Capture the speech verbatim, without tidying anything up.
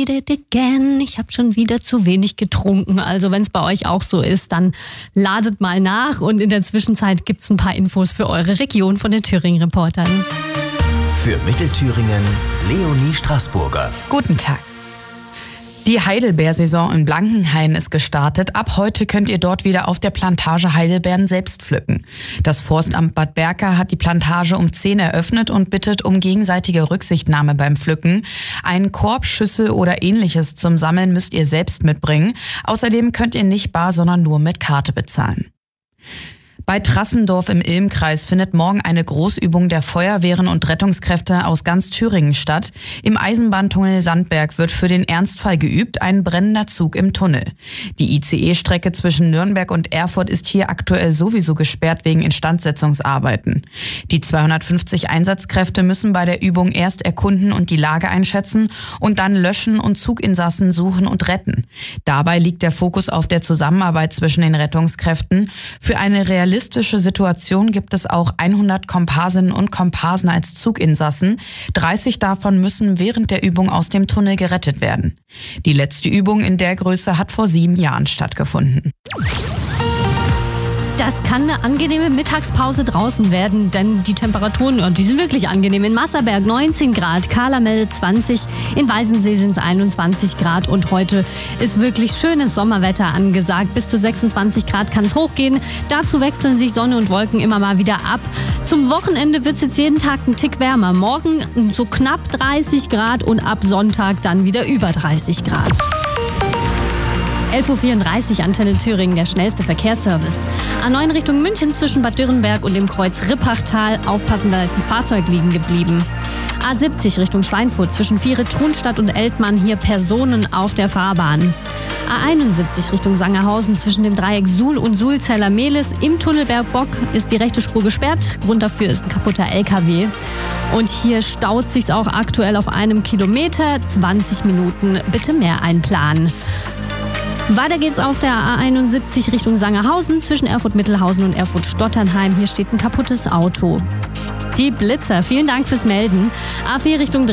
did it again. Ich habe schon wieder zu wenig getrunken. Also wenn es bei euch auch so ist, dann ladet mal nach. Und in der Zwischenzeit gibt es ein paar Infos für eure Region von den Thüringen-Reportern. Für Mittelthüringen, Leonie Straßburger. Guten Tag. Die Heidelbeersaison in Blankenhain ist gestartet. Ab heute könnt ihr dort wieder auf der Plantage Heidelbeeren selbst pflücken. Das Forstamt Bad Berka hat die Plantage um zehn eröffnet und bittet um gegenseitige Rücksichtnahme beim Pflücken. Einen Korb, Schüssel oder ähnliches zum Sammeln müsst ihr selbst mitbringen. Außerdem könnt ihr nicht bar, sondern nur mit Karte bezahlen. Bei Trassendorf im Ilmkreis findet morgen eine Großübung der Feuerwehren und Rettungskräfte aus ganz Thüringen statt. Im Eisenbahntunnel Sandberg wird für den Ernstfall geübt, ein brennender Zug im Tunnel. Die I C E-Strecke zwischen Nürnberg und Erfurt ist hier aktuell sowieso gesperrt wegen Instandsetzungsarbeiten. Die zweihundertfünfzig Einsatzkräfte müssen bei der Übung erst erkunden und die Lage einschätzen und dann löschen und Zuginsassen suchen und retten. Dabei liegt der Fokus auf der Zusammenarbeit zwischen den Rettungskräften. Für eine realistische Realistische Situation gibt es auch hundert Komparsinnen und Komparsen als Zuginsassen. dreißig davon müssen während der Übung aus dem Tunnel gerettet werden. Die letzte Übung in der Größe hat vor sieben Jahren stattgefunden. Das kann eine angenehme Mittagspause draußen werden, denn die Temperaturen, ja, die sind wirklich angenehm. In Masserberg neunzehn Grad, Kahler meldet zwanzig, in Weißensee sind es einundzwanzig Grad und heute ist wirklich schönes Sommerwetter angesagt. Bis zu sechsundzwanzig Grad kann es hochgehen. Dazu wechseln sich Sonne und Wolken immer mal wieder ab. Zum Wochenende wird es jetzt jeden Tag einen Tick wärmer. Morgen so knapp dreißig Grad und ab Sonntag dann wieder über dreißig Grad. elf Uhr vierunddreißig, Antenne Thüringen, der schnellste Verkehrsservice. A neun Richtung München zwischen Bad Dürrenberg und dem Kreuz Rippachtal. Aufpassen, da ist ein Fahrzeug liegen geblieben. A siebzig Richtung Schweinfurt zwischen Viere, Thunstadt und Eltmann. Hier Personen auf der Fahrbahn. A einundsiebzig Richtung Sangerhausen zwischen dem Dreieck Suhl und Suhl-Zeller-Mehlis. Im Tunnel Bergbock ist die rechte Spur gesperrt. Grund dafür ist ein kaputter L K W. Und hier staut sich's auch aktuell auf einem Kilometer. zwanzig Minuten, bitte mehr einplanen. Weiter geht's auf der A einundsiebzig Richtung Sangerhausen zwischen Erfurt-Mittelhausen und Erfurt-Stotternheim. Hier steht ein kaputtes Auto. Die Blitzer, vielen Dank fürs Melden. A vier Richtung